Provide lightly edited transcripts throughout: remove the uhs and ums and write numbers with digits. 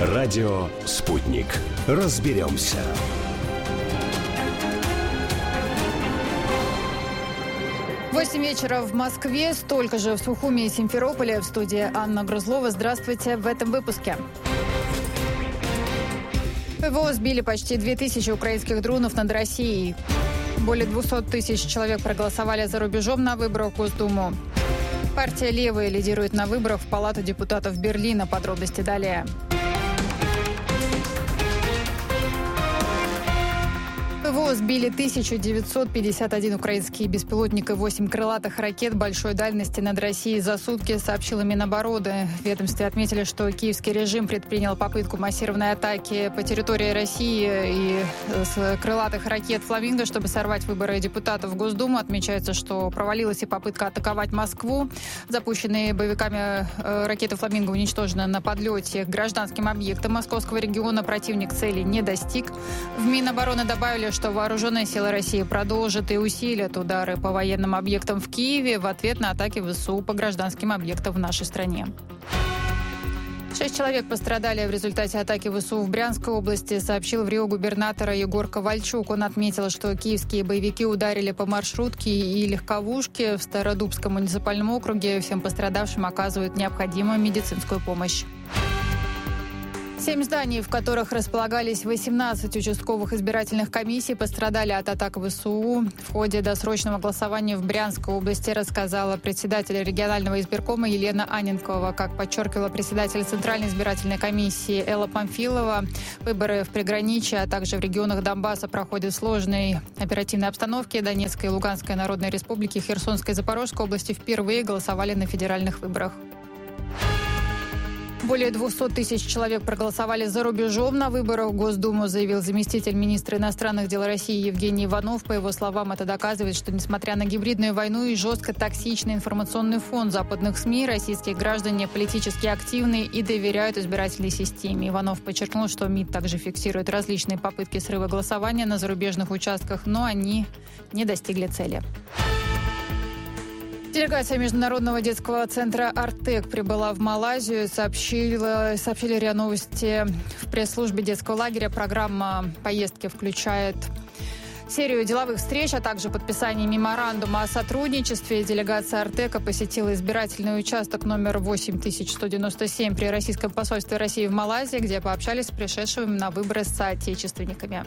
Радио «Спутник». Разберемся. В 8 вечера в Москве, столько же в Сухуми и Симферополе. В студии Анна Грузлова. Здравствуйте в этом выпуске. ПВО сбили почти 2000 украинских дронов над Россией. Более 200 тысяч человек проголосовали за рубежом на выборах в Госдуму. Партия «Левые» лидирует на выборах в Палату депутатов Берлина. Подробности далее. ПВО сбили 1951 украинский беспилотник и 8 крылатых ракет большой дальности над Россией за сутки, сообщила Минобороны. В ведомстве отметили, что киевский режим предпринял попытку массированной атаки по территории России и с крылатых ракет «Фламинго», чтобы сорвать выборы депутатов в Госдуму. Отмечается, что провалилась и попытка атаковать Москву. Запущенные боевиками ракеты «Фламинго» уничтожены на подлете к гражданским объектам московского региона. Противник цели не достиг. В Минобороны добавили, что вооруженные силы России продолжат и усилят удары по военным объектам в Киеве в ответ на атаки ВСУ по гражданским объектам в нашей стране. 6 человек пострадали в результате атаки ВСУ в Брянской области, сообщил в РИО губернатор Егор Ковальчук. Он отметил, что киевские боевики ударили по маршрутке и легковушке в Стародубском муниципальном округе. Всем пострадавшим оказывают необходимую медицинскую помощь. 7 зданий, в которых располагались 18 участковых избирательных комиссий, пострадали от атак ВСУ. В ходе досрочного голосования в Брянской области, рассказала председатель регионального избиркома Елена Анненкова. Как подчеркивала председатель Центральной избирательной комиссии Элла Памфилова, выборы в приграничье, а также в регионах Донбасса проходят в сложной оперативной обстановке. Донецкой и Луганской народной республики, Херсонской и Запорожской области впервые голосовали на федеральных выборах. Более 200 тысяч человек проголосовали за рубежом на выборах в Госдуму, заявил заместитель министра иностранных дел России Евгений Иванов. По его словам, это доказывает, что несмотря на гибридную войну и жестко токсичный информационный фон западных СМИ, российские граждане политически активны и доверяют избирательной системе. Иванов подчеркнул, что МИД также фиксирует различные попытки срыва голосования на зарубежных участках, но они не достигли цели. Делегация Международного детского центра «Артек» прибыла в Малайзию, сообщили РИА Новости в пресс-службе детского лагеря. Программа поездки включает серию деловых встреч, а также подписание меморандума о сотрудничестве. Делегация «Артека» посетила избирательный участок номер 8197 при Российском посольстве России в Малайзии, где пообщались с пришедшими на выборы соотечественниками.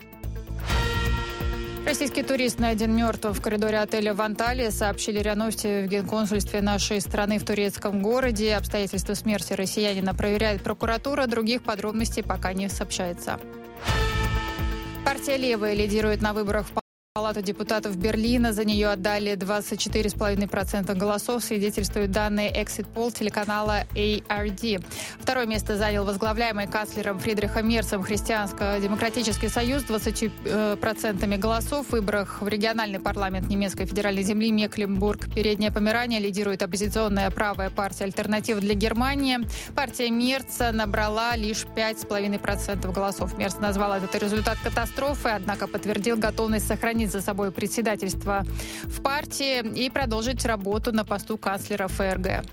Российский турист найден мертвым в коридоре отеля в Анталии, сообщили РИА Новости в Генконсульстве нашей страны в турецком городе. Обстоятельства смерти россиянина проверяет прокуратура. Других подробностей пока не сообщается. Партия «Левые» лидирует на выборах в Палату депутатов Берлина. За нее отдали 24,5% голосов, свидетельствуют данные Exit Poll телеканала ARD. Второе место занял возглавляемый канцлером Фридрихом Мерцем Христианско-демократический союз 20% голосов. В выборах в региональный парламент немецкой федеральной земли Мекленбург, Передняя Померания лидирует оппозиционная правая партия «Альтернатива для Германии». Партия Мерца набрала лишь 5,5% голосов. Мерц назвал этот результат катастрофой, однако подтвердил готовность сохранить за собой председательство в партии и продолжить работу на посту канцлера ФРГ.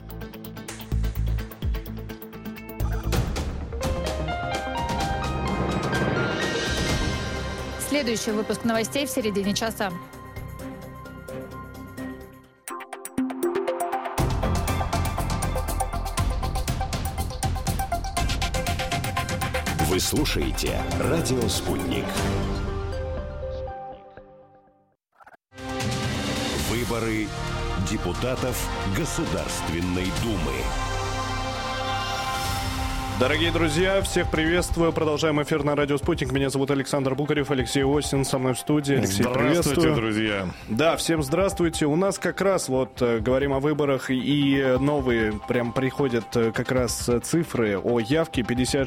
Следующий выпуск новостей в середине часа. Вы слушаете «Радио Спутник». Выборы депутатов Государственной Думы. Дорогие друзья, всех приветствую. Продолжаем эфир на радио «Спутник». Меня зовут Александр Букарев, Алексей Осин со мной в студии. Алексей, здравствуйте, друзья. Да, всем здравствуйте. У нас как раз говорим о выборах, и новые прям приходят как раз цифры о явке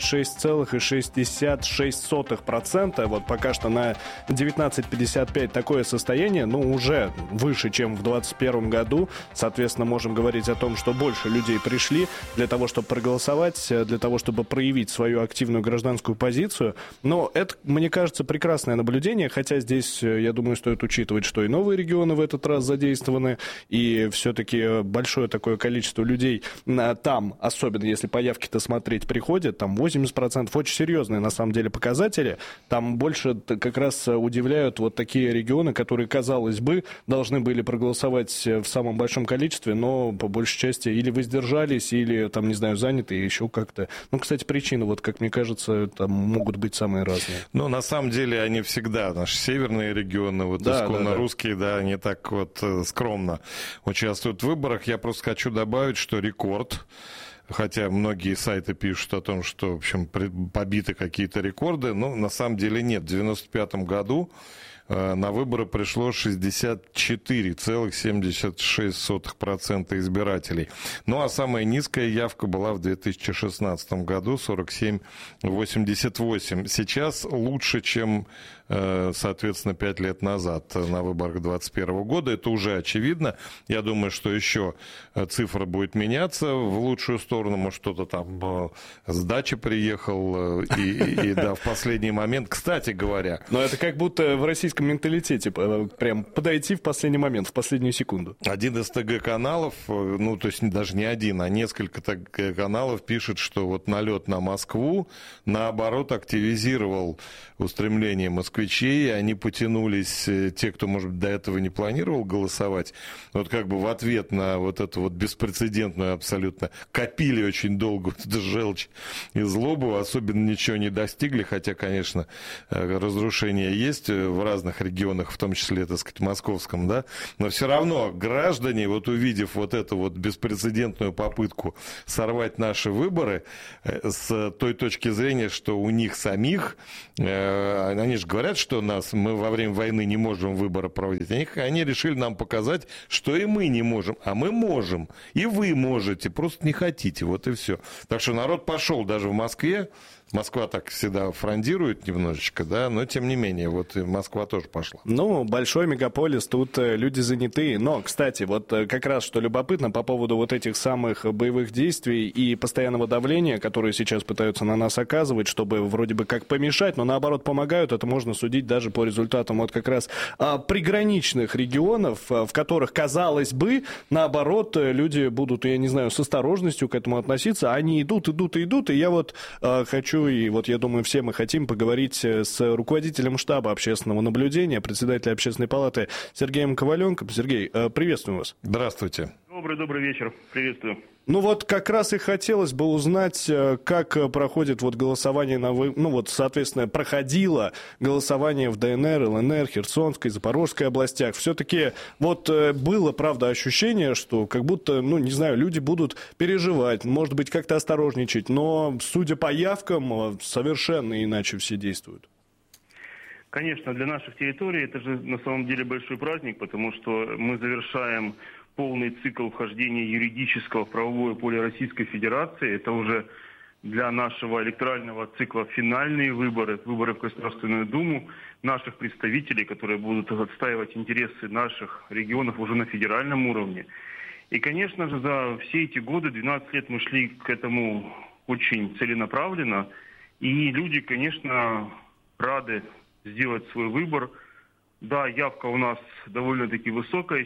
56,66%. Вот пока что на 19:55 такое состояние, уже выше, чем в 2021 году. Соответственно, можем говорить о том, что больше людей пришли для того, чтобы проголосовать, для того, того, чтобы проявить свою активную гражданскую позицию. Но это, мне кажется, прекрасное наблюдение, хотя здесь, я думаю, стоит учитывать, что и новые регионы в этот раз задействованы, и все-таки большое такое количество людей там, особенно если по явке-то смотреть, приходят, там 80%, очень серьезные на самом деле показатели. Там больше как раз удивляют вот такие регионы, которые, казалось бы, должны были проголосовать в самом большом количестве, но по большей части или воздержались, или, там, не знаю, заняты, еще как-то. Ну, кстати, причины, вот, как мне кажется, там могут быть самые разные. Ну, на самом деле, они всегда, наши северные регионы, вот исконно русские, да, они так вот скромно участвуют в выборах. Я просто хочу добавить, что рекорд, хотя многие сайты пишут о том, что, в общем, побиты какие-то рекорды, но на самом деле нет. В 1995 году на выборы пришло 64,76% избирателей. Ну, а самая низкая явка была в 2016 году, 47,88%. Сейчас лучше, чем, соответственно, 5 лет назад на выборах 2021 года. Это уже очевидно. Я думаю, что еще цифра будет меняться в лучшую сторону. Может, кто-то там с дачи приехал и да, в последний момент. Кстати говоря... Но это как будто в российском менталитете прям подойти в последний момент, в последнюю секунду. Один из ТГ-каналов, ну, то есть даже не один, а несколько ТГ-каналов пишет, что вот налет на Москву, наоборот, активизировал устремление москвичей, и они потянулись, те, кто, может быть, до этого не планировал голосовать, вот как бы в ответ на вот эту вот беспрецедентную абсолютно, копили очень долго эту желчь и злобу, особенно ничего не достигли, хотя, конечно, разрушения есть в разных регионах, в том числе, так сказать, московском, да, но все равно граждане, вот увидев вот эту вот беспрецедентную попытку сорвать наши выборы с той точки зрения, что у них самих, они же говорят, что мы во время войны не можем выборы проводить, они решили нам показать, что и мы не можем, а мы можем, и вы можете, просто не хотите, вот и все. Так что народ пошел даже в Москве. Москва так всегда фрондирует немножечко, да, но тем не менее, вот и Москва тоже пошла. Ну, большой мегаполис, тут люди занятые. Но, кстати, вот как раз что любопытно по поводу вот этих самых боевых действий и постоянного давления, которые сейчас пытаются на нас оказывать, чтобы вроде бы как помешать, но наоборот помогают, это можно судить даже по результатам вот как раз приграничных регионов, в которых, казалось бы, наоборот, люди будут, я не знаю, с осторожностью к этому относиться, они идут, и я вот хочу, и вот я думаю, все мы хотим поговорить с руководителем штаба общественного наблюдения, председателя Общественной палаты Сергеем Коваленком. Сергей, приветствуем вас. Здравствуйте. Добрый вечер. Приветствую. Ну вот как раз и хотелось бы узнать, как проходит вот голосование соответственно, проходило голосование в ДНР, ЛНР, Херсонской, Запорожской областях. Все-таки вот было, правда, ощущение, что как будто, не знаю, люди будут переживать, может быть, как-то осторожничать, но, судя по явкам, совершенно иначе все действуют. Конечно, для наших территорий это же на самом деле большой праздник, потому что мы завершаем полный цикл вхождения юридического в правовое поле Российской Федерации. Это уже для нашего электорального цикла финальные выборы в Государственную Думу, наших представителей, которые будут отстаивать интересы наших регионов уже на федеральном уровне. И, конечно же, за все эти годы, 12 лет, мы шли к этому очень целенаправленно. И люди, конечно, рады сделать свой выбор. Да, явка у нас довольно-таки высокая,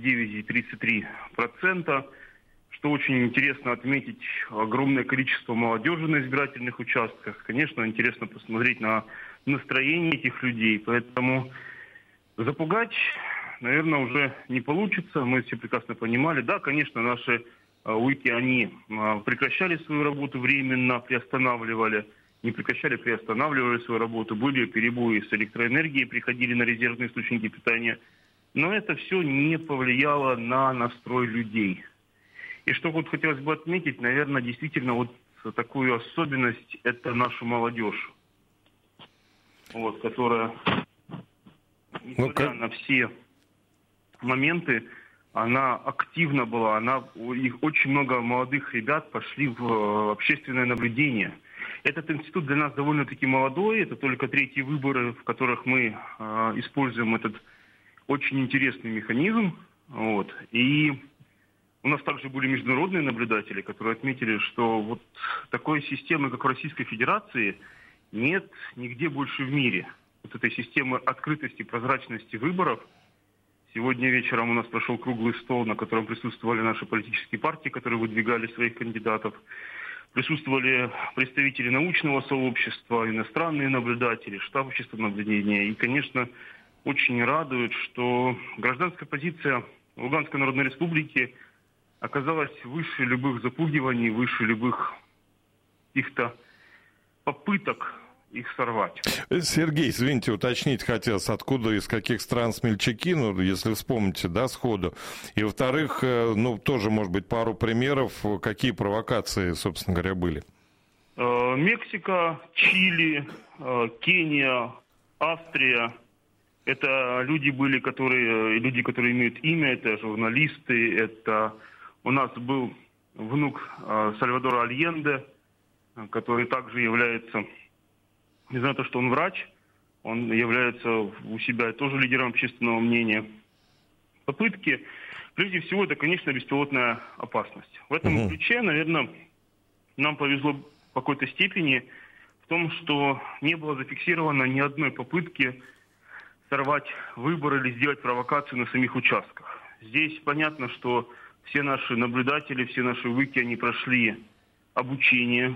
79,33%. Что очень интересно отметить, огромное количество молодежи на избирательных участках. Конечно, интересно посмотреть на настроение этих людей. Поэтому запугать, наверное, уже не получится. Мы все прекрасно понимали. Да, конечно, наши УИКи, они прекращали свою работу временно, приостанавливали свою работу, были перебои с электроэнергией, приходили на резервные источники питания. Но это все не повлияло на настрой людей. И что вот хотелось бы отметить, наверное, действительно вот такую особенность, это наша молодежь, вот, которая, несмотря на все моменты, она активна была, очень много молодых ребят пошли в общественное наблюдение. Этот институт для нас довольно-таки молодой, это только третьи выборы, в которых мы используем этот очень интересный механизм. Вот. И У нас также были международные наблюдатели, которые отметили, что вот такой системы, как в Российской Федерации, нет нигде больше в мире. Вот этой системы открытости, прозрачности выборов. Сегодня вечером у нас прошел круглый стол, на котором присутствовали наши политические партии, которые выдвигали своих кандидатов. Присутствовали представители научного сообщества, иностранные наблюдатели, штаб общественного наблюдения. И, конечно, очень радует, что гражданская позиция Луганской Народной Республики оказалась выше любых запугиваний, выше любых каких-то попыток их сорвать. Сергей, извините, уточнить хотелось, откуда, из каких стран смельчаки, ну, если вспомните, да, сходу. И, во-вторых, ну, тоже, может быть, пару примеров, какие провокации, собственно говоря, были. Мексика, Чили, Кения, Австрия. Это люди были, которые имеют имя, это журналисты, это у нас был внук Сальвадора Альенде, который также является, несмотря на то, что он врач, он является у себя тоже лидером общественного мнения. Попытки, прежде всего, это, конечно, беспилотная опасность. В этом ключе, наверное, нам повезло в какой-то степени в том, что не было зафиксировано ни одной попытки сорвать выборы или сделать провокацию на самих участках. Здесь понятно, что все наши наблюдатели, все наши ВИКи, они прошли обучение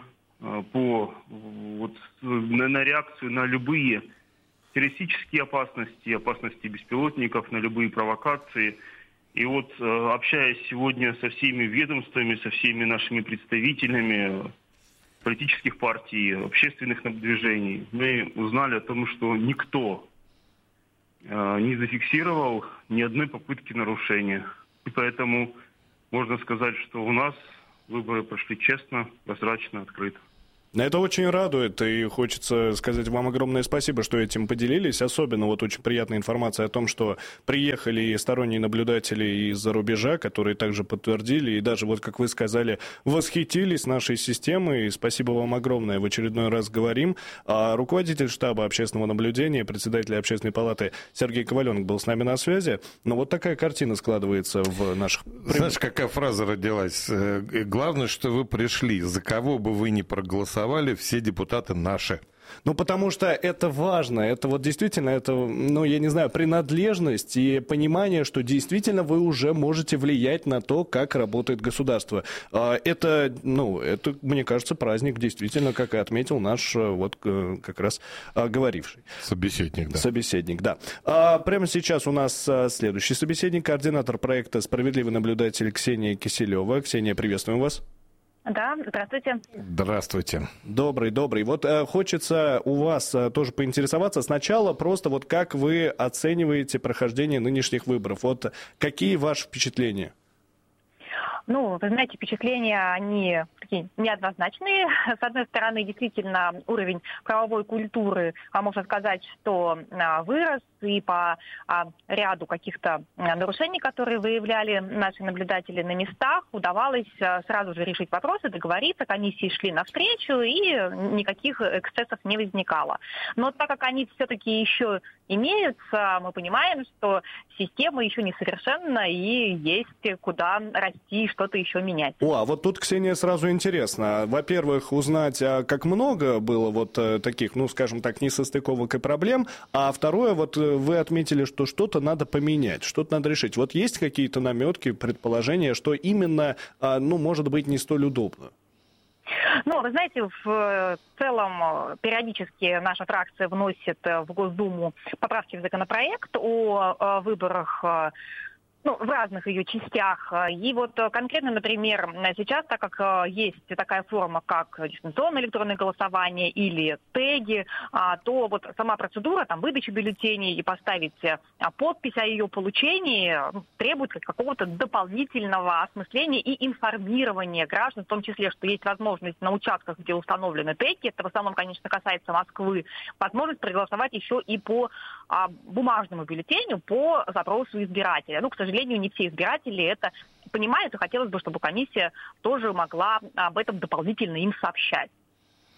на реакцию на любые террористические опасности, опасности беспилотников, на любые провокации. И вот, общаясь сегодня со всеми ведомствами, со всеми нашими представителями политических партий, общественных движений, мы узнали о том, что никто не зафиксировал ни одной попытки нарушения. И поэтому можно сказать, что у нас выборы прошли честно, прозрачно, открыто. Это очень радует, и хочется сказать вам огромное спасибо, что этим поделились. Особенно вот очень приятная информация о том, что приехали и сторонние наблюдатели из-за рубежа, которые также подтвердили и даже, вот как вы сказали, восхитились нашей системой. И спасибо вам огромное, в очередной раз говорим. А руководитель штаба общественного наблюдения, председатель Общественной палаты Сергей Коваленок был с нами на связи. Но вот такая картина складывается в наших... Знаешь, какая фраза родилась? Главное, что вы пришли. За кого бы вы ни проголосовали, все депутаты наши. Ну, потому что это важно, это вот действительно, это, ну, я не знаю, принадлежность и понимание, что действительно вы уже можете влиять на то, как работает государство. Это, ну, это, мне кажется, праздник, действительно, как и отметил наш, вот, как раз говоривший. Собеседник, да. Собеседник, да. Прямо сейчас у нас следующий собеседник, координатор проекта «Справедливый наблюдатель» Ксения Киселева. Ксения, приветствуем вас. Да, здравствуйте. Здравствуйте. Добрый. Вот хочется у вас тоже поинтересоваться. Сначала просто вот как вы оцениваете прохождение нынешних выборов? Вот какие ваши впечатления? Ну, вы знаете, впечатления, они такие неоднозначные. С одной стороны, действительно, уровень правовой культуры, можно сказать, что вырос, и по ряду каких-то нарушений, которые выявляли наши наблюдатели на местах, удавалось сразу же решить вопросы, договориться, комиссии шли навстречу, и никаких эксцессов не возникало. Но так как они все-таки еще имеются, мы понимаем, что система еще несовершенна, и есть куда расти, что-то еще менять. А вот тут, Ксения, сразу интересно. Во-первых, узнать, как много было вот таких, ну, скажем так, несостыковок и проблем, а второе, вот вы отметили, что что-то надо поменять, что-то надо решить. Вот есть какие-то наметки, предположения, что именно, ну, может быть, не столь удобно? Ну, вы знаете, в целом периодически наша фракция вносит в Госдуму поправки в законопроект о выборах, ну, в разных ее частях. И вот конкретно, например, сейчас, так как есть такая форма, как дистанционное электронное голосование или теги, то вот сама процедура там, выдачи бюллетеней и поставить подпись о ее получении требует какого-то дополнительного осмысления и информирования граждан, в том числе, что есть возможность на участках, где установлены теги, это в основном, конечно, касается Москвы, возможность проголосовать еще и по бумажному бюллетеню по запросу избирателя. Ну, к сожалению, не все избиратели это понимают, и хотелось бы, чтобы комиссия тоже могла об этом дополнительно им сообщать.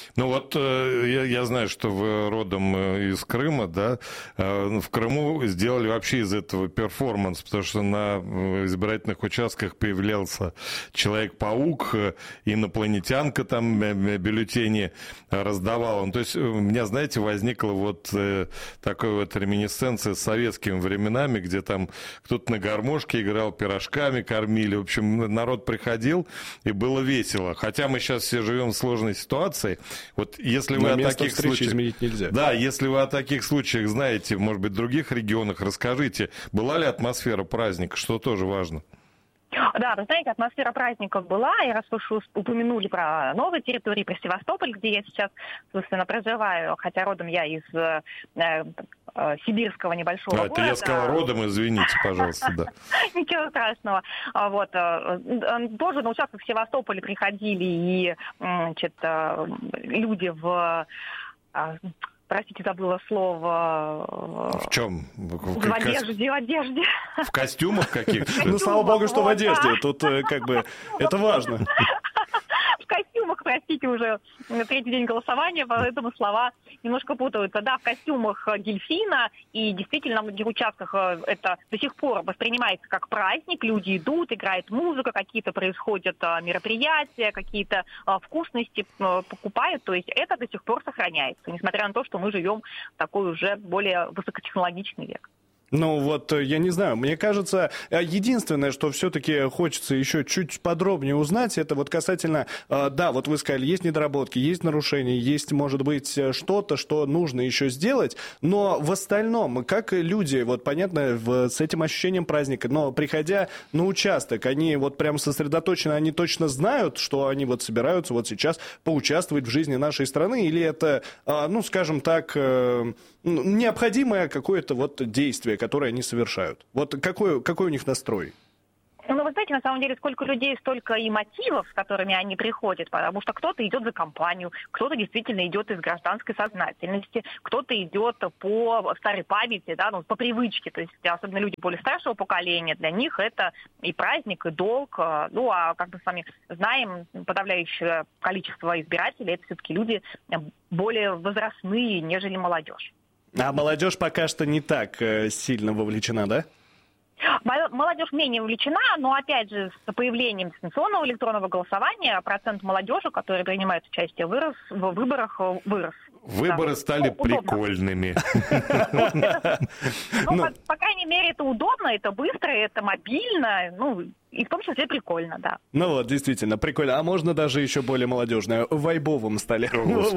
Ну вот я знаю, что вы родом из Крыма, да? В Крыму сделали вообще из этого перформанс, потому что на избирательных участках появлялся Человек-паук, инопланетянка там бюллетени раздавала. То есть у меня, знаете, возникла вот такая вот реминисценция с советскими временами, где там кто-то на гармошке играл, пирожками кормили. В общем, народ приходил, и было весело. Хотя мы сейчас все живем в сложной ситуации. Вот если вы о таких случаях изменить нельзя. Да, если вы о таких случаях знаете, может быть, в других регионах, расскажите, была ли атмосфера праздника, что тоже важно. Да, вы знаете, атмосфера праздников была, и раз уж упомянули про новые территории, про Севастополь, где я сейчас, собственно, проживаю, хотя родом я из сибирского небольшого города. Это я сказал родом, извините, пожалуйста, да. Ничего страшного. Вот. Тоже на участок в Севастополе приходили и люди в... Простите, забыла слово. В чем? В одежде. В костюмах каких-то? Ну, слава богу, что в одежде. Тут как бы это важно. В костюмах, простите, уже третий день голосования, поэтому слова немножко путаются. Да, в костюмах дельфина, и действительно на многих участках это до сих пор воспринимается как праздник. Люди идут, играет музыка, какие-то происходят мероприятия, какие-то вкусности покупают. То есть это до сих пор сохраняется, несмотря на то, что мы живем в такой уже более высокотехнологичный век. Ну вот, я не знаю, мне кажется, единственное, что все-таки хочется еще чуть подробнее узнать, это вот касательно, да, вот вы сказали, есть недоработки, есть нарушения, есть, может быть, что-то, что нужно еще сделать, но в остальном, как люди, вот понятно, с этим ощущением праздника, но приходя на участок, они вот прям сосредоточены, они точно знают, что они вот собираются вот сейчас поучаствовать в жизни нашей страны, или это, ну, скажем так, необходимое какое-то вот действие, которые они совершают. Вот какой у них настрой? Ну, вы знаете, на самом деле, сколько людей, столько и мотивов, с которыми они приходят, потому что кто-то идет за компанию, кто-то действительно идет из гражданской сознательности, кто-то идет по старой памяти, да, ну, по привычке, то есть особенно люди более старшего поколения, для них это и праздник, и долг, ну, а как мы с вами знаем, подавляющее количество избирателей, это все-таки люди более возрастные, нежели молодежь. А молодежь пока что не так сильно вовлечена, да? Молодежь менее увлечена, но, опять же, с появлением дистанционного электронного голосования процент молодежи, которая принимает участие в выборах, вырос. Выборы стали прикольными. По крайней мере, это удобно, это быстро, это мобильно, ну, и в том числе прикольно, да. Ну вот, действительно, прикольно. А можно даже еще более молодежное. Вайбовым стали.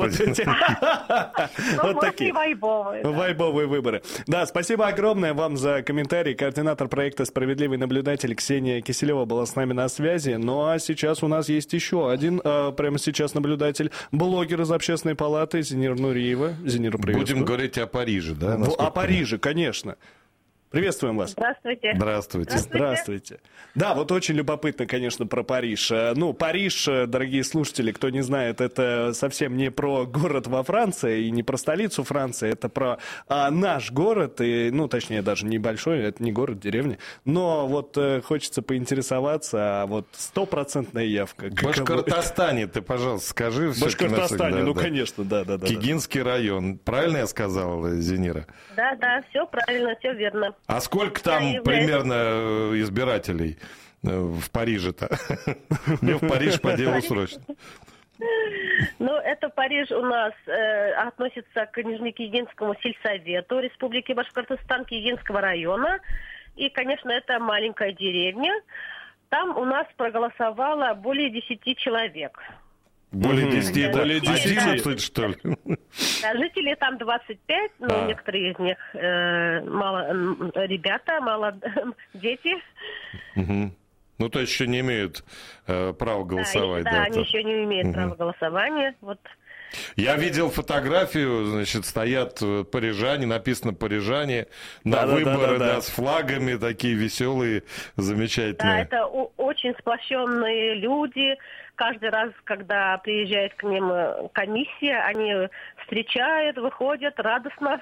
Вот такие. Вайбовые выборы. Да, спасибо огромное вам за комментарий. Координатор проекта «Справедливый наблюдатель» Ксения Киселева была с нами на связи. Ну а сейчас у нас есть еще один, прямо сейчас наблюдатель, блогер из Общественной палаты Зинира Нуриева. Зинира, приветствую. Будем говорить о Париже, да? О Париже, конечно. Приветствуем вас. Здравствуйте. Здравствуйте. Здравствуйте. Да, вот очень любопытно, конечно, про Париж. Ну, Париж, дорогие слушатели, кто не знает, это совсем не про город во Франции и не про столицу Франции, это про наш город, и, ну, точнее, даже небольшой, это не город, деревня. Но вот хочется поинтересоваться, а вот 100% явка. В Башкортостане ты, пожалуйста, скажи. В Башкортостане, ну, конечно, да. Кигинский район. Правильно я сказал, Зинира? Да, все правильно, все верно. А сколько там примерно избирателей в Париже-то? Мне в Париж по делу срочно. Ну, это Париж у нас относится к Нижнекигинскому сельсовету Республики Башкортостан, Кигинского района. И, конечно, это маленькая деревня. Там у нас проголосовало более 10 человек. Более 10, более 11, что ли? Да, жителей там 25, но некоторые из них мало ребята, мало дети. Ну, то есть еще не имеют права голосовать. Да, они еще не имеют права голосования. Вот. Я видел фотографию, значит, стоят парижане, написано «парижане» на выборы, да, с флагами, такие веселые, замечательные. Да, это очень сплощенные люди. Каждый раз, когда приезжает к ним комиссия, они встречают, выходят радостно.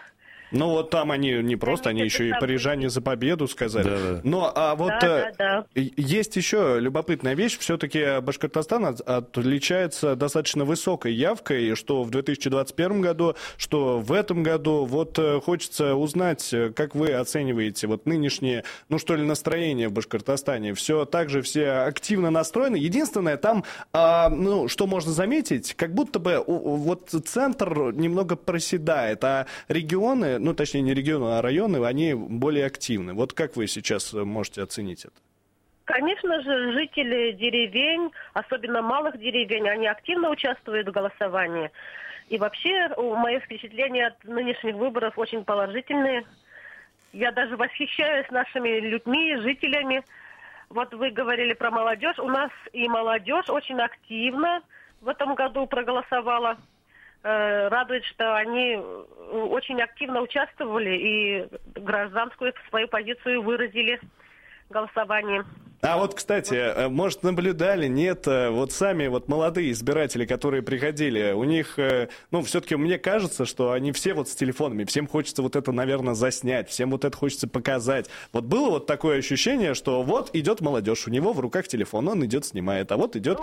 Ну вот там они не просто, они еще и парижане за победу сказали. Да. Но вот Да. есть еще любопытная вещь. Все-таки Башкортостан отличается достаточно высокой явкой, что в 2021 году, что в этом году. Вот хочется узнать, как вы оцениваете вот нынешнее, настроение в Башкортостане. Все так же, все активно настроены. Единственное, там, что можно заметить, как будто бы вот центр немного проседает, а регионы, точнее не регионы, а районы, они более активны. Вот как вы сейчас можете оценить это? Конечно же, жители деревень, особенно малых деревень, они активно участвуют в голосовании. И вообще, мои впечатления от нынешних выборов очень положительные. Я даже восхищаюсь нашими людьми, жителями. Вот вы говорили про молодежь. У нас и молодежь очень активно в этом году проголосовала. Радует, что они очень активно участвовали и гражданскую свою позицию выразили в голосовании. А вот, кстати, может, наблюдали, нет, вот сами вот молодые избиратели, которые приходили, у них, все-таки мне кажется, что они все вот с телефонами, всем хочется вот это, наверное, заснять, всем вот это хочется показать. Вот было вот такое ощущение, что вот идет молодежь, у него в руках телефон, он идет, снимает, а вот идет...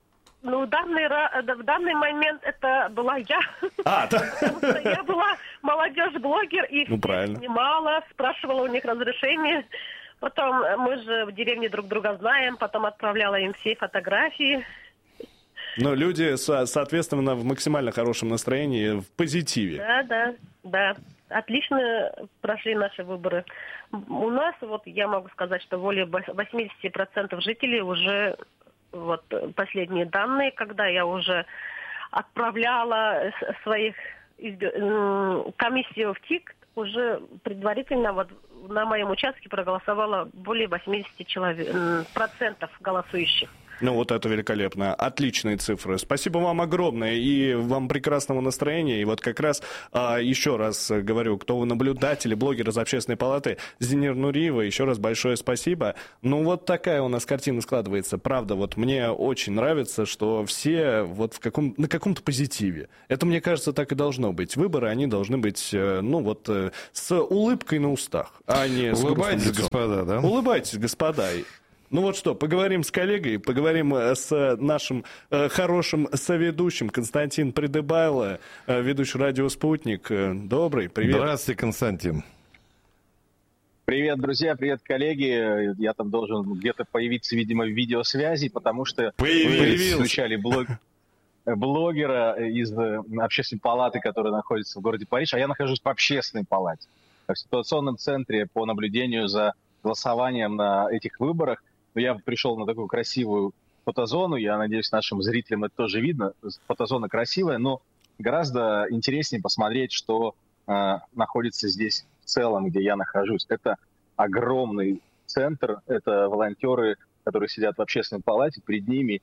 В данный момент это была я. Потому что я была молодежь-блогер и снимала, спрашивала у них разрешение. Потом мы же в деревне друг друга знаем, потом отправляла им все фотографии. Но люди, соответственно, в максимально хорошем настроении, в позитиве. Да. Отлично прошли наши выборы. У нас, я могу сказать, что более 80% жителей уже... последние данные, когда я уже отправляла своих комиссию в ТИК, уже предварительно на моем участке проголосовало более 80% голосующих. Вот это великолепно. Отличные цифры. Спасибо вам огромное и вам прекрасного настроения. И вот как раз еще раз говорю, кто вы наблюдатели, блогер из Общественной палаты Зинир Нуриева, еще раз большое спасибо. Вот такая у нас картина складывается. Правда, мне очень нравится, что все на каком-то позитиве. Это, мне кажется, так и должно быть. Выборы, они должны быть, с улыбкой на устах, а не с грустным лицом. Улыбайтесь, господа, да? Улыбайтесь, господа. Поговорим с коллегой, поговорим с нашим хорошим соведущим Константин Придыбайло, ведущий радио «Спутник». Добрый, привет. Здравствуйте, Константин. Привет, друзья, привет, коллеги. Я там должен где-то появиться, видимо, в видеосвязи, потому что вы включали блогера из Общественной палаты, которая находится в городе Париж, а я нахожусь в Общественной палате, в ситуационном центре по наблюдению за голосованием на этих выборах. Я пришел на такую красивую фотозону, я надеюсь, нашим зрителям это тоже видно. Фотозона красивая, но гораздо интереснее посмотреть, что находится здесь в целом, где я нахожусь. Это огромный центр, это волонтеры, которые сидят в Общественной палате, перед ними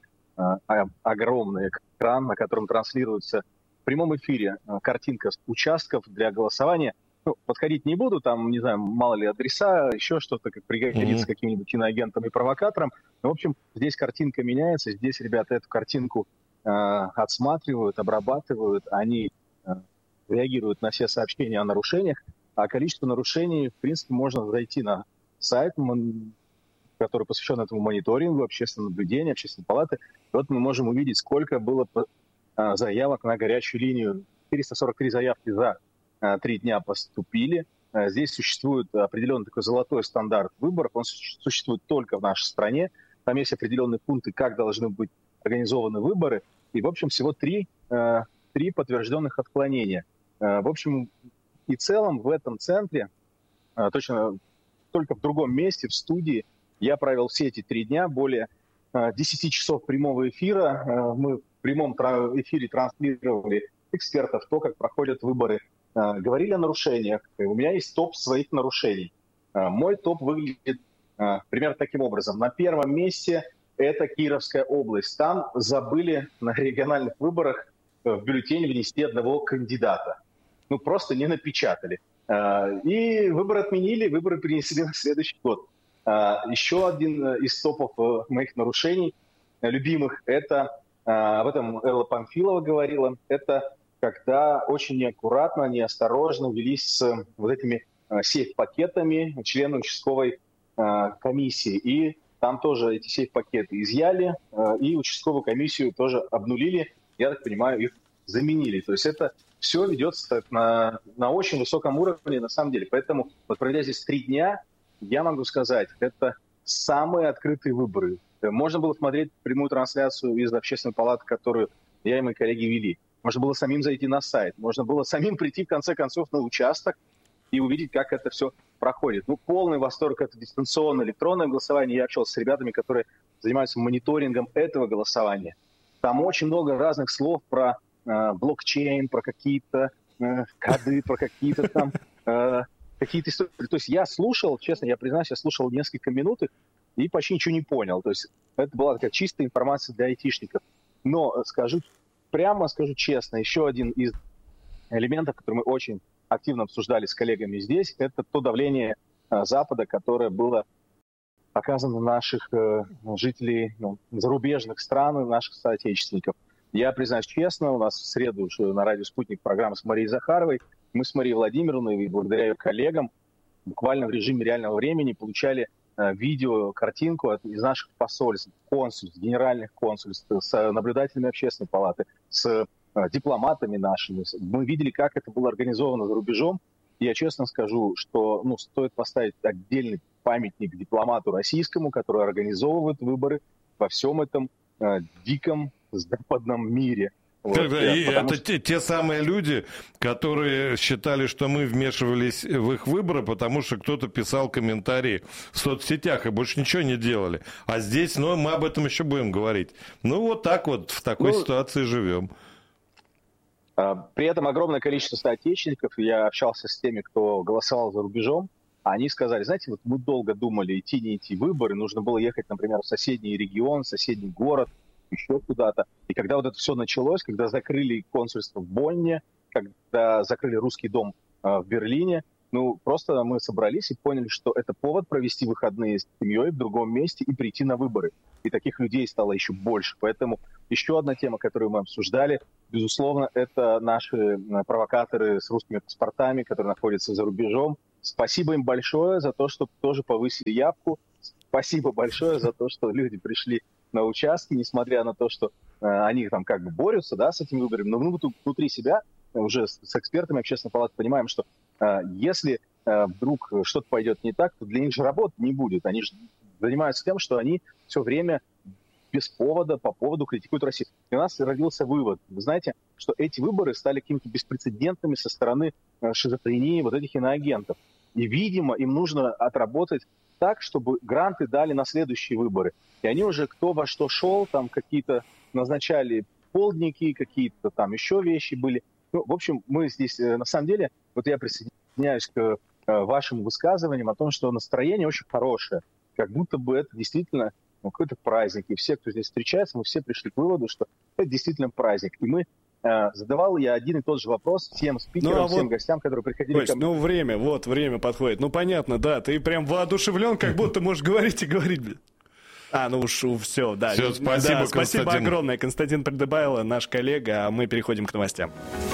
огромный экран, на котором транслируется в прямом эфире картинка участков для голосования. Подходить не буду, там, не знаю, мало ли адреса, еще что-то, как пригодится каким-нибудь иноагентам и провокаторам. В общем, здесь картинка меняется, здесь ребята эту картинку отсматривают, обрабатывают, они реагируют на все сообщения о нарушениях, а количество нарушений, в принципе, можно зайти на сайт, который посвящен этому мониторингу, общественному наблюдению, Общественной палаты. И вот мы можем увидеть, сколько было заявок на горячую линию. 443 заявки за 3 дня поступили. Здесь существует определенный такой золотой стандарт выборов. Он существует только в нашей стране. Там есть определенные пункты, как должны быть организованы выборы. И, в общем, всего 3 подтвержденных отклонения. В общем и целом в этом центре, точно только в другом месте, в студии, я провел все эти 3 дня, более 10 часов прямого эфира. Мы в прямом эфире транслировали экспертов, то, как проходят выборы. Говорили о нарушениях. У меня есть топ своих нарушений. Мой топ выглядит примерно таким образом. На первом месте это Кировская область. Там забыли на региональных выборах в бюллетень внести одного кандидата. Просто не напечатали. И выборы отменили, выборы перенесли на следующий год. Еще один из топов моих нарушений, любимых, это, об этом Элла Памфилова говорила, это когда очень неаккуратно, неосторожно велись с вот этими сейф-пакетами члены участковой комиссии. И там тоже эти сейф-пакеты изъяли, и участковую комиссию тоже обнулили, я так понимаю, их заменили. То есть это все ведется на очень высоком уровне на самом деле. Поэтому, вот проведя здесь 3 дня, я могу сказать, это самые открытые выборы. Можно было смотреть прямую трансляцию из общественной палаты, которую я и мои коллеги вели. Можно было самим зайти на сайт. Можно было самим прийти, в конце концов, на участок и увидеть, как это все проходит. Ну, полный восторг — это дистанционное электронное голосование. Я общался с ребятами, которые занимаются мониторингом этого голосования. Там очень много разных слов про блокчейн, про какие-то коды, про какие-то там какие-то истории. То есть я слушал, честно, я признаюсь, я слушал несколько минут их и почти ничего не понял. То есть это была такая чистая информация для айтишников. Но скажу честно, еще один из элементов, который мы очень активно обсуждали с коллегами здесь, это то давление Запада, которое было оказано на наших жителей зарубежных стран, наших соотечественников. Я признаюсь честно, у нас в среду на радио «Спутник» программа с Марией Захаровой. Мы с Марией Владимировной, и благодаря ее коллегам, буквально в режиме реального времени получали видео, картинку из наших посольств, консульств, генеральных консульств, с наблюдателями общественной палаты, с дипломатами нашими. Мы видели, как это было организовано за рубежом. И я честно скажу, что стоит поставить отдельный памятник дипломату российскому, который организовывает выборы во всем этом диком западном мире. Это те самые люди, которые считали, что мы вмешивались в их выборы, потому что кто-то писал комментарии в соцсетях и больше ничего не делали. А здесь, мы об этом еще будем говорить. Вот так вот в такой ситуации живем. При этом огромное количество соотечественников, я общался с теми, кто голосовал за рубежом, они сказали, знаете, вот мы долго думали, идти, не идти выборы, нужно было ехать, например, в соседний регион, в соседний город, еще куда-то. И когда вот это все началось, когда закрыли консульство в Бонне, когда закрыли русский дом в Берлине, просто мы собрались и поняли, что это повод провести выходные с семьей в другом месте и прийти на выборы. И таких людей стало еще больше. Поэтому еще одна тема, которую мы обсуждали, безусловно, это наши провокаторы с русскими паспортами, которые находятся за рубежом. Спасибо им большое за то, что тоже повысили явку. Спасибо большое за то, что люди пришли на участки, несмотря на то, что они там как бы борются, да, с этими выборами. Но мы внутри себя уже с экспертами общественной палаты понимаем, что если вдруг что-то пойдет не так, то для них же работы не будет. Они же занимаются тем, что они все время без повода, по поводу критикуют Россию. И у нас родился вывод. Вы знаете, что эти выборы стали какими-то беспрецедентными со стороны шизофрении вот этих иноагентов. И, видимо, им нужно отработать так, чтобы гранты дали на следующие выборы. И они уже кто во что шел, там какие-то назначали полдники, какие-то там еще вещи были. В общем, мы здесь, на самом деле, вот я присоединяюсь к вашим высказываниям о том, что настроение очень хорошее. Как будто бы это действительно какой-то праздник. И все, кто здесь встречается, мы все пришли к выводу, что это действительно праздник. И мы задавал я один и тот же вопрос всем спикерам, всем гостям, которые приходили ко мне. Время подходит. Понятно, да, ты прям воодушевлен, как будто можешь говорить и говорить. Все, да. Все, спасибо, спасибо огромное. Константин Придыбайло, наш коллега, а мы переходим к новостям.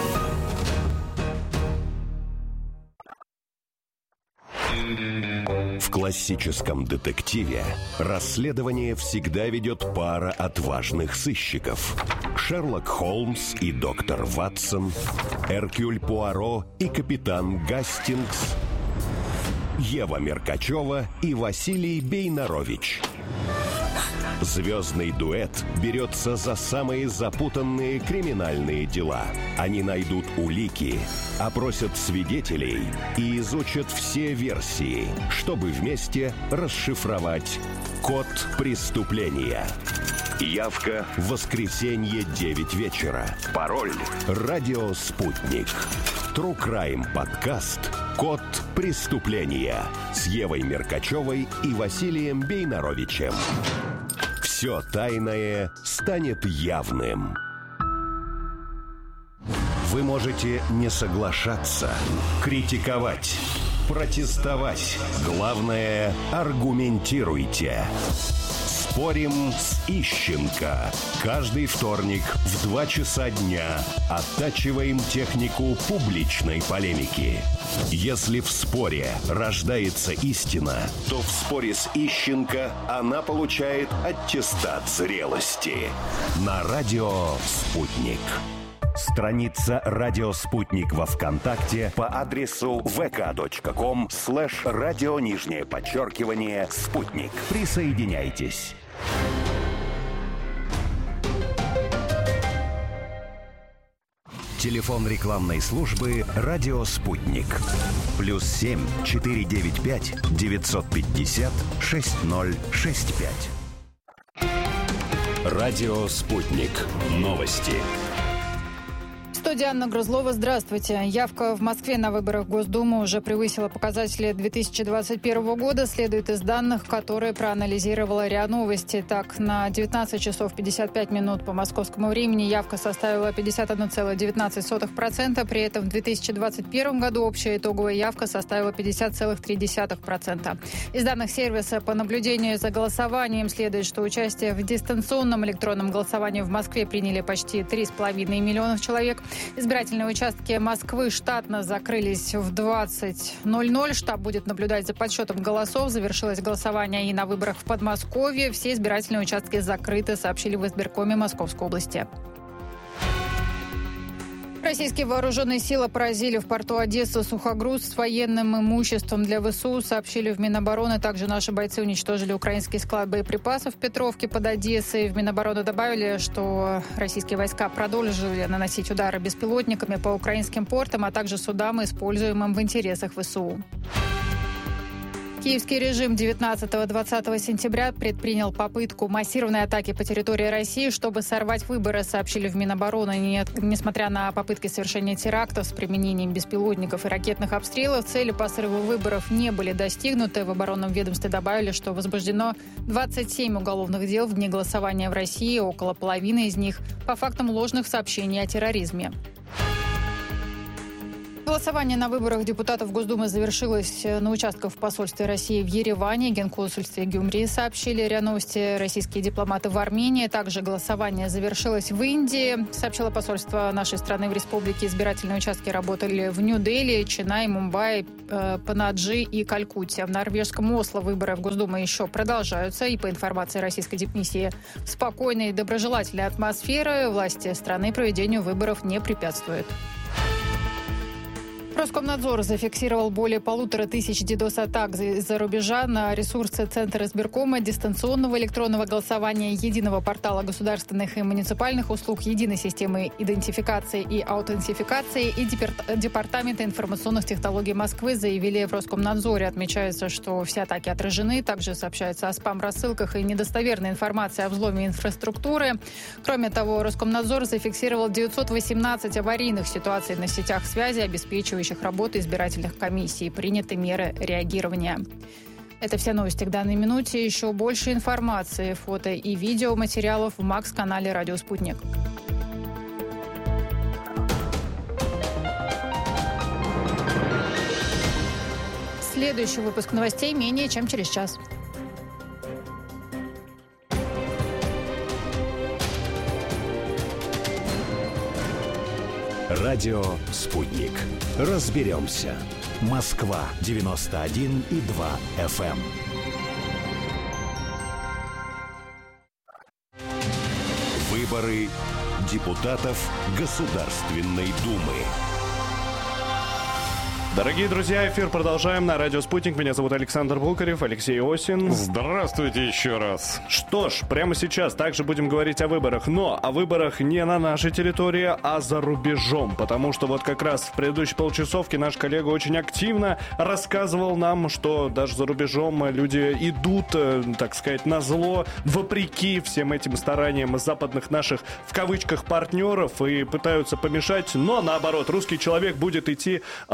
В классическом детективе расследование всегда ведет пара отважных сыщиков. Шерлок Холмс и доктор Ватсон, Эркюль Пуаро и капитан Гастингс, Ева Меркачева и Василий Бейнарович. Звездный дуэт берется за самые запутанные криминальные дела. Они найдут улики, опросят свидетелей и изучат все версии, чтобы вместе расшифровать код преступления. Явка в воскресенье 9 вечера. Пароль «Радио Спутник». True Crime подкаст «Код преступления» с Евой Меркачевой и Василием Бейнаровичем. Все тайное станет явным. Вы можете не соглашаться, критиковать, протестовать. Главное, аргументируйте. Спорим с Ищенко. Каждый вторник в 2 часа дня оттачиваем технику публичной полемики. Если в споре рождается истина, то в споре с Ищенко она получает аттестат зрелости. На радио «Спутник». Страница «Радио Спутник» во ВКонтакте по адресу vk.com/радио_спутник. Присоединяйтесь. Телефон рекламной службы «Радио Спутник». +7 495 950 6065. Радио Спутник. Новости. Студия Анна Грузлова. Здравствуйте. Явка в Москве на выборах в Госдуму уже превысила показатели 2021 года, следует из данных, которые проанализировала РИА Новости. Так, на 19 часов 55 минут по московскому времени явка составила 51,19%, при этом в 2021 году общая итоговая явка составила 50,3%. Из данных сервиса по наблюдению за голосованием следует, что участие в дистанционном электронном голосовании в Москве приняли почти 3,5 миллиона человек. Избирательные участки Москвы штатно закрылись в 20:00. Штаб будет наблюдать за подсчетом голосов. Завершилось голосование и на выборах в Подмосковье. Все избирательные участки закрыты, сообщили в избиркоме Московской области. Российские вооруженные силы поразили в порту Одессы сухогруз с военным имуществом для ВСУ, сообщили в Минобороны. Также наши бойцы уничтожили украинский склад боеприпасов в Петровке под Одессой. В Минобороны добавили, что российские войска продолжили наносить удары беспилотниками по украинским портам, а также судам, используемым в интересах ВСУ. Киевский режим 19-20 сентября предпринял попытку массированной атаки по территории России, чтобы сорвать выборы, сообщили в Минобороны. Несмотря на попытки совершения терактов с применением беспилотников и ракетных обстрелов, цели по срыву выборов не были достигнуты. В оборонном ведомстве добавили, что возбуждено 27 уголовных дел в дни голосования в России, около половины из них по фактам ложных сообщений о терроризме. Голосование на выборах депутатов Госдумы завершилось на участках в посольстве России в Ереване, Генконсульстве Гюмри, сообщили РИА Новости. Российские дипломаты в Армении. Также голосование завершилось в Индии, сообщило посольство нашей страны в республике. Избирательные участки работали в Нью-Дели, Ченнай, Мумбаи, Панаджи и Калькутте. В норвежском Осло выборы в Госдуму еще продолжаются. И по информации российской дипмиссии, спокойной и доброжелательной атмосферы власти страны проведению выборов не препятствуют. Роскомнадзор зафиксировал более 1500 DDoS-атак из-за рубежа на ресурсы Центра избиркома, дистанционного электронного голосования, единого портала государственных и муниципальных услуг, единой системы идентификации и аутентификации и Департамента информационных технологий Москвы заявили в Роскомнадзоре. Отмечается, что все атаки отражены. Также сообщается о спам-рассылках и недостоверной информации о взломе инфраструктуры. Кроме того, Роскомнадзор зафиксировал 918 аварийных ситуаций на сетях связи, обеспечивающих работы избирательных комиссий. Приняты меры реагирования. Это все новости к данной минуте. Еще больше информации, фото и видеоматериалов в МАКС-канале «Радио Спутник». Следующий выпуск новостей менее чем через час. Радио «Спутник». Разберемся. Москва, 91,2 FM. Выборы депутатов Государственной Думы. Дорогие друзья, эфир продолжаем на радио «Спутник». Меня зовут Александр Булкарев, Алексей Осин. Здравствуйте еще раз. Что ж, прямо сейчас также будем говорить о выборах, но о выборах не на нашей территории, а за рубежом. Потому что вот как раз в предыдущей полчасовке наш коллега очень активно рассказывал нам, что даже за рубежом люди идут, так сказать, на зло, вопреки всем этим стараниям западных наших, в кавычках, партнеров и пытаются помешать. Но наоборот, русский человек будет идти и голосовать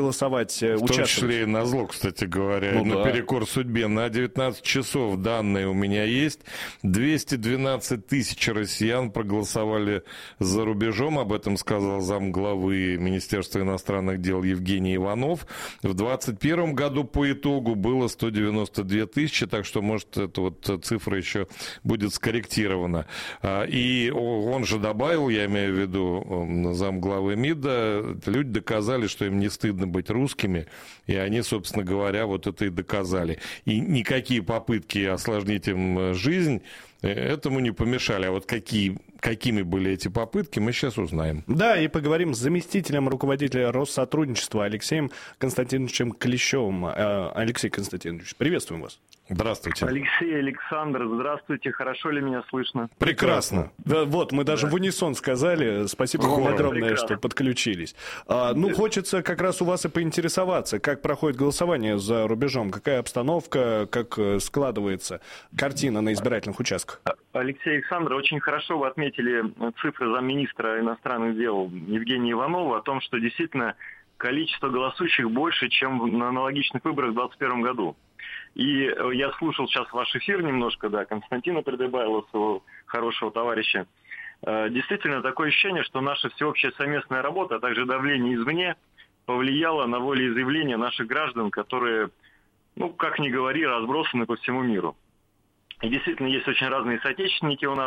голосовать, участвовать. В том числе и на зло, кстати говоря, наперекор судьбе. На 19 часов данные у меня есть. 212 тысяч россиян проголосовали за рубежом. Об этом сказал замглавы Министерства иностранных дел Евгений Иванов. В 2021 году по итогу было 192 тысячи, так что, может, эта вот цифра еще будет скорректирована. И он же добавил, я имею в виду замглавы МИДа, люди доказали, что им не стыдно быть русскими, и они, собственно говоря, вот это и доказали. И никакие попытки осложнить им жизнь этому не помешали. А вот какими были эти попытки, мы сейчас узнаем. Да, и поговорим с заместителем руководителя Россотрудничества Алексеем Константиновичем Клещевым. Алексей Константинович, приветствуем вас. Здравствуйте. Алексей, Александр, здравствуйте. Хорошо ли меня слышно? Прекрасно. Да, вот, мы даже в унисон сказали. Спасибо вам огромное, что подключились. Хочется как раз у вас и поинтересоваться, как проходит голосование за рубежом, какая обстановка, как складывается картина на избирательных участках. Алексей, Александр, очень хорошо вы отметили цифры замминистра иностранных дел Евгения Иванова о том, что действительно количество голосующих больше, чем на аналогичных выборах в 2021 году. И я слушал сейчас ваш эфир немножко, да, Константина Придыбайлова, своего хорошего товарища. Действительно, такое ощущение, что наша всеобщая совместная работа, а также давление извне повлияло на волеизъявление наших граждан, которые, как ни говори, разбросаны по всему миру. И действительно, есть очень разные соотечественники у нас.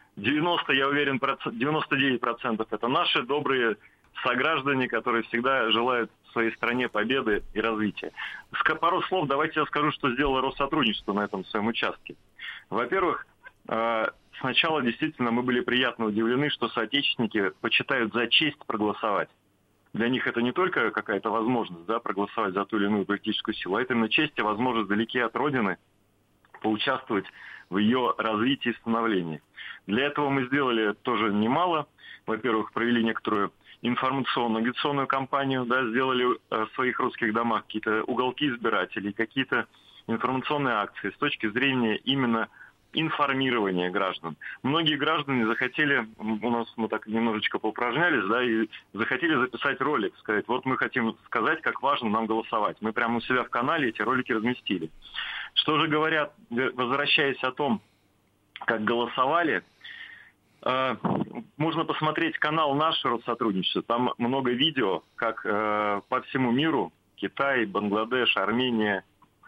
99% это наши добрые сограждане, которые всегда желают своей стране победы и развития. Пару слов давайте я скажу, что сделало Россотрудничество на этом своем участке. Во-первых, сначала действительно мы были приятно удивлены, что соотечественники почитают за честь проголосовать. Для них это не только какая-то возможность, да, проголосовать за ту или иную политическую силу, а это именно честь и возможность вдалеке от Родины поучаствовать в ее развитии и становлении. Для этого мы сделали тоже немало. Во-первых, провели некоторую информационно-агитационную кампанию, да, сделали в своих русских домах какие-то уголки избирателей, какие-то информационные акции с точки зрения именно информирования граждан. Многие граждане захотели, у нас мы так немножечко поупражнялись, да, и захотели записать ролик, сказать, вот мы хотим сказать, как важно нам голосовать. Мы прямо у себя в канале эти ролики разместили. Что же говорят, возвращаясь о том, как голосовали, можно посмотреть канал «Наше Россотрудничество». Там много видео, как по всему миру, Китай, Бангладеш, Армения,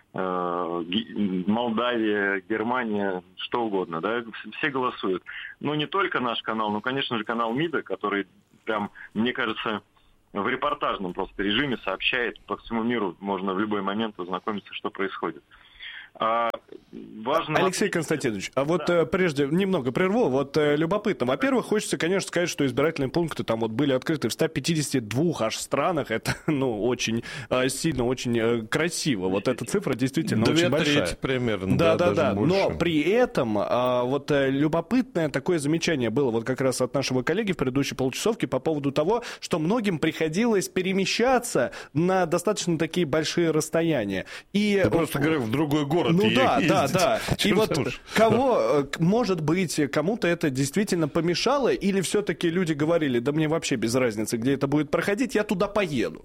Молдавия, Германия, что угодно, да, все голосуют. Но не только наш канал, но, конечно же, канал МИДа, который прям, мне кажется, в репортажном просто режиме сообщает по всему миру, можно в любой момент ознакомиться, что происходит. Важно... Алексей Константинович, прежде немного прерву, любопытно. Во-первых, хочется, конечно, сказать, что избирательные пункты там были открыты в 152 аж странах. Это, очень сильно, очень красиво. Вот эта цифра действительно очень большая. 2/3 примерно. Да. Но при этом любопытное такое замечание было как раз от нашего коллеги в предыдущей получасовке по поводу того, что многим приходилось перемещаться на достаточно такие большие расстояния. И просто говорю, в другой город. Да. И может быть, кому-то это действительно помешало, или все-таки люди говорили, да мне вообще без разницы, где это будет проходить, я туда поеду?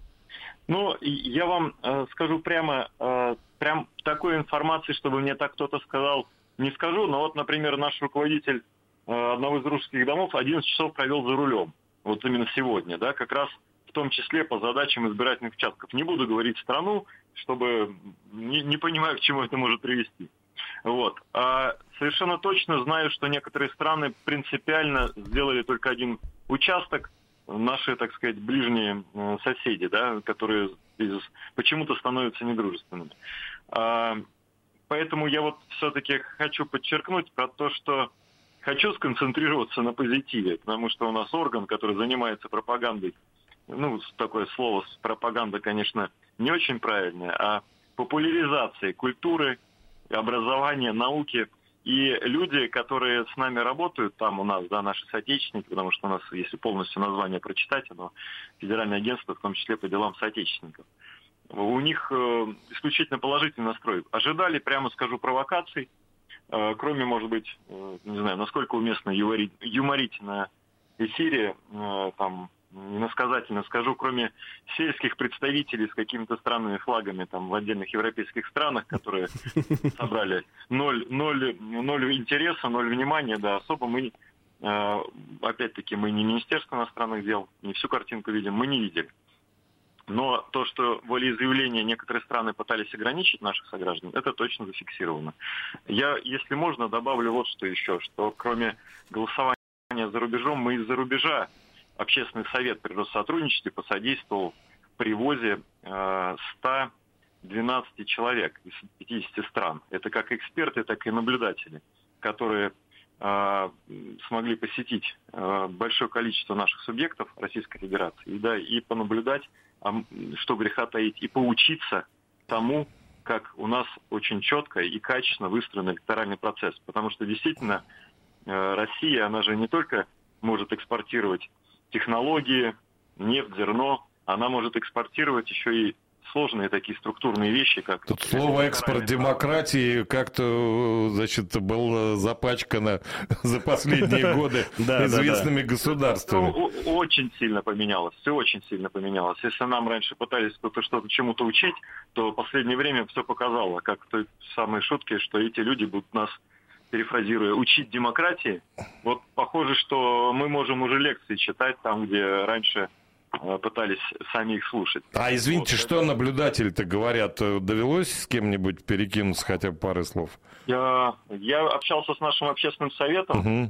Я вам скажу прям такой информации, чтобы мне так кто-то сказал, не скажу, но например, наш руководитель одного из русских домов 11 часов провел за рулем, именно сегодня, да, как раз в том числе по задачам избирательных участков. Не буду говорить страну, чтобы не понимаю, к чему это может привести. А совершенно точно знаю, что некоторые страны принципиально сделали только один участок, наши, так сказать, ближние соседи, да, которые почему-то становятся недружественными. Поэтому я все-таки хочу подчеркнуть про то, что хочу сконцентрироваться на позитиве, потому что у нас орган, который занимается пропагандой, такое слово пропаганда, конечно, не очень правильное, а популяризацией культуры, образования, науки. И люди, которые с нами работают, там у нас, да, наши соотечественники, потому что у нас, если полностью название прочитать, оно Федеральное агентство, в том числе по делам соотечественников, у них исключительно положительный настрой. Ожидали, прямо скажу, провокаций, кроме, может быть, не знаю, насколько уместно юморить на эфире, иносказательно скажу, кроме сельских представителей с какими-то странными флагами там в отдельных европейских странах, которые собрали ноль интереса, ноль внимания, да, особо мы, опять-таки, мы не Министерство иностранных дел, не всю картинку видим, мы не видели. Но то, что волеизъявление некоторые страны пытались ограничить наших сограждан, это точно зафиксировано. Я, если можно, добавлю вот что еще, что кроме голосования за рубежом, мы из-за рубежа Общественный совет при Россотрудничестве посодействовал в привозе 112 человек из 50 стран. Это как эксперты, так и наблюдатели, которые смогли посетить большое количество наших субъектов Российской Федерации, да, и понаблюдать, что греха таить, и поучиться тому, как у нас очень четко и качественно выстроен электоральный процесс. Потому что действительно Россия, она же не только может экспортировать технологии, нефть, зерно, она может экспортировать еще и сложные такие структурные вещи, как... Тут слово «экспорт демократии» как-то, значит, было запачкано за последние годы известными государствами. Очень сильно поменялось, все очень сильно поменялось. Если нам раньше пытались кто-то что-то чему-то учить, то в последнее время все показало, как в той самой шутке, что эти люди будут нас, перефразируя, учить демократии. Вот похоже, что мы можем уже лекции читать там, где раньше пытались сами их слушать. А извините, вот, что наблюдатели-то говорят? Довелось с кем-нибудь перекинуться хотя бы парой слов? Я общался с нашим общественным советом.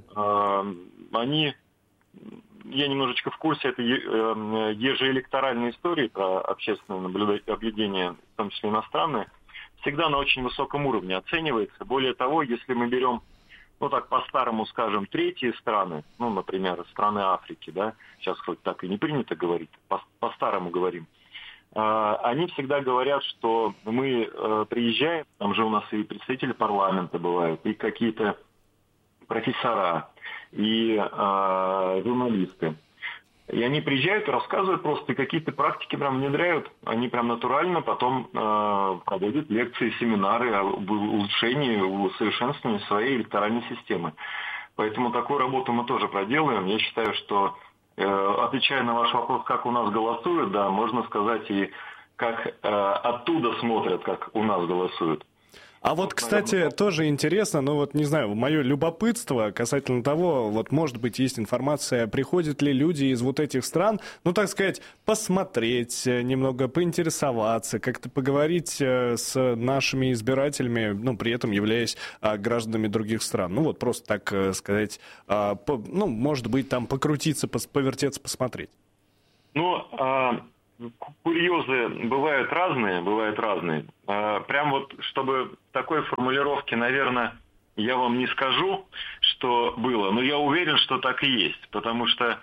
Я немножечко в курсе этой ежеэлекторальной истории про общественное наблюдение, в том числе иностранное. Всегда на очень высоком уровне оценивается. Более того, если мы берем, ну так по-старому скажем, третьи страны, ну, например, страны Африки, да, сейчас хоть так и не принято говорить, по-старому говорим, они всегда говорят, что мы приезжаем, там же у нас и представители парламента бывают, и какие-то профессора, и журналисты. И они приезжают и рассказывают просто, какие-то практики прям внедряют. Они прям натурально потом проводят лекции, семинары об улучшении, усовершенствовании своей электоральной системы. Поэтому такую работу мы тоже проделаем. Я считаю, что, отвечая на ваш вопрос, как у нас голосуют, да, можно сказать и как оттуда смотрят, как у нас голосуют. А вот, кстати, тоже интересно, ну вот, не знаю, мое любопытство касательно того, вот, может быть, есть информация, приходят ли люди из вот этих стран, ну, так сказать, посмотреть, немного поинтересоваться, как-то поговорить с нашими избирателями, ну, при этом являясь гражданами других стран. Ну, вот, просто, так сказать, ну, может быть, там покрутиться, повертеться, посмотреть. Ну, курьезы бывают разные. Прям вот, чтобы такой формулировки, наверное, я вам не скажу, что было, но я уверен, что так и есть. Потому что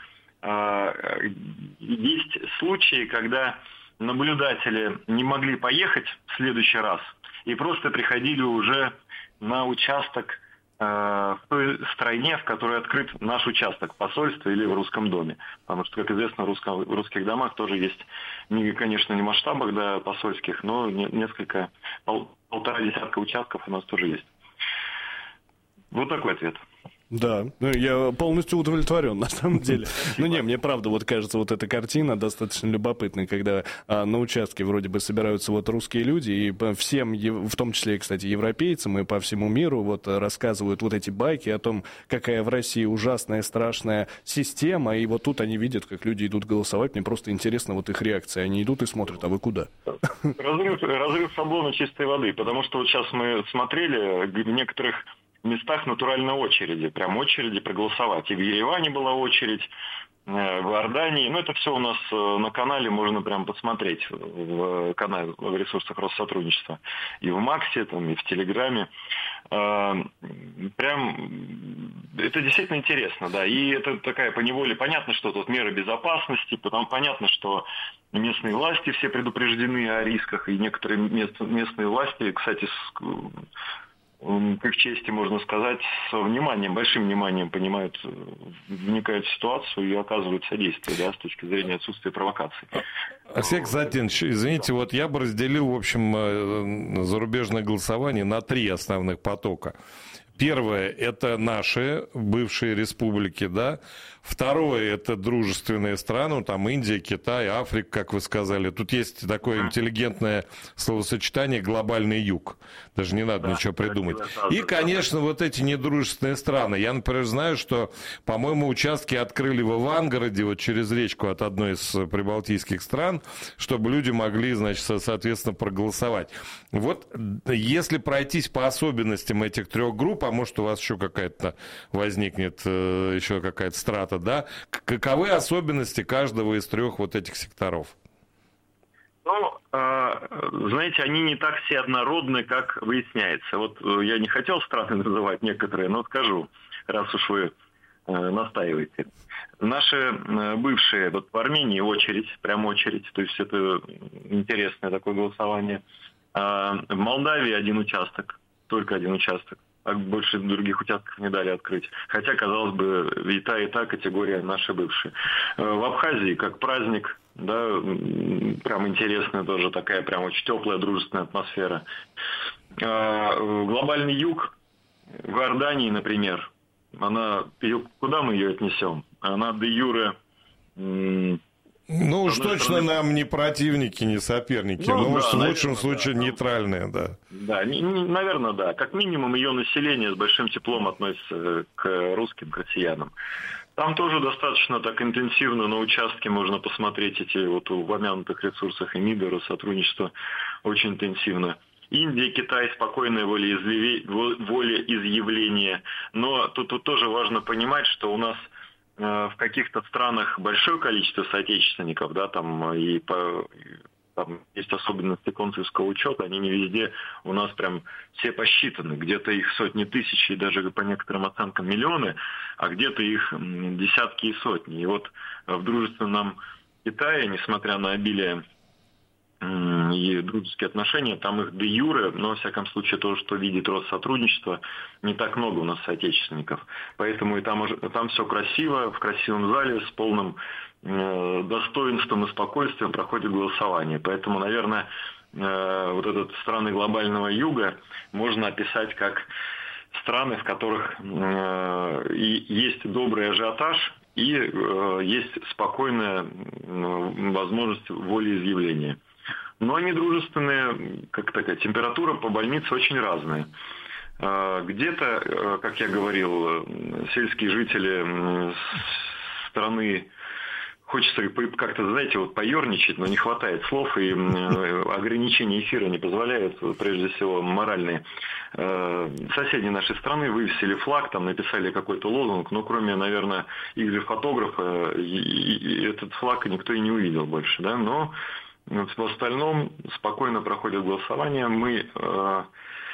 есть случаи, когда наблюдатели не могли поехать в следующий раз и просто приходили уже на участок в той стране, в которой открыт наш участок, посольство или в Русском доме. Потому что, как известно, в русских домах тоже есть, конечно, не в масштабах, да, посольских, но несколько, полтора десятка участков у нас тоже есть. Вот такой ответ. Да, я полностью удовлетворен, на самом деле. Ну не, мне правда вот кажется вот эта картина достаточно любопытной, когда на участке вроде бы собираются вот русские люди, и всем, в том числе, кстати, европейцам и по всему миру, вот рассказывают вот эти байки о том, какая в России ужасная, страшная система, и вот тут они видят, как люди идут голосовать, мне просто интересно вот их реакция, они идут и смотрят, а вы куда? Разрыв шаблона чистой воды, потому что вот сейчас мы смотрели в некоторых местах натурально очереди, прям очереди проголосовать. И в Ереване была очередь, в Иордании. Ну, это все у нас на канале можно прям посмотреть, в канале, в ресурсах Россотрудничества. И в Максе, там, и в Телеграме. Прям это действительно интересно, да. И это такая поневоле, понятно, что тут меры безопасности, потом понятно, что местные власти все предупреждены о рисках, и некоторые местные власти, кстати, к их чести, можно сказать, с вниманием, большим вниманием вникают в ситуацию и оказывают содействие, да, с точки зрения отсутствия провокаций. Алексей Константинович, извините, вот я бы разделил, в общем, зарубежное голосование на 3 основных потока. Первое – это наши бывшие республики, да. Второе – это дружественные страны, там Индия, Китай, Африка, как вы сказали. Тут есть такое интеллигентное словосочетание «глобальный юг». Даже не надо ничего придумать. И, конечно, вот эти недружественные страны. Я, например, знаю, что, по-моему, участки открыли в Ивангороде, вот через речку от одной из прибалтийских стран, чтобы люди могли, значит, соответственно, проголосовать. Вот если пройтись по особенностям этих трех групп, а может у вас еще какая-то возникнет еще какая-то страта, да? Каковы особенности каждого из трех вот этих секторов? Ну, знаете, они не так все однородны, как выясняется. Вот я не хотел страны называть некоторые, но скажу, раз уж вы настаиваете. Наши бывшие, вот в Армении очередь, прям очередь, то есть это интересное такое голосование. В Молдавии один участок, только один участок. А больше других участков не дали открыть. Хотя, казалось бы, и та категория наши бывшие. В Абхазии как праздник, да, прям интересная тоже такая прям очень теплая, дружественная атмосфера. Глобальный юг в Иордании, например, куда мы ее отнесем? Она де юре... Ну уж точно нам не противники, не соперники. Ну, в лучшем случае нейтральные, да. Да, наверное, да. Как минимум ее население с большим теплом относится к русским, к россиянам. Там тоже достаточно так интенсивно на участке можно посмотреть эти вот упомянутых ресурсах и МИДа, Россотрудничества очень интенсивно. Индия, Китай, спокойное волеизъявление. Но тут тоже важно понимать, что у нас в каких-то странах большое количество соотечественников, да, там есть особенности консульского учета, они не везде у нас прям все посчитаны, где-то их сотни тысяч и даже по некоторым оценкам миллионы, а где-то их десятки и сотни. И вот в дружественном Китае, несмотря на обилие и дружеские отношения, там их де юре, но, во всяком случае, то, что видит Россотрудничество, не так много у нас соотечественников. Поэтому и там все красиво, в красивом зале, с полным достоинством и спокойствием проходит голосование. Поэтому, наверное, вот этот страны глобального юга можно описать как страны, в которых и есть добрый ажиотаж, и есть спокойная возможность волеизъявления. Но они дружественные, как такая температура по больнице очень разная. Где-то, как я говорил, сельские жители страны, хочется как-то, знаете, вот поерничать, но не хватает слов, и ограничения эфира не позволяют, прежде всего, моральные. Соседи нашей страны вывесили флаг, там написали какой-то лозунг, но кроме, наверное, их же фотографа, этот флаг никто и не увидел больше, да, но в остальном спокойно проходит голосование. Мы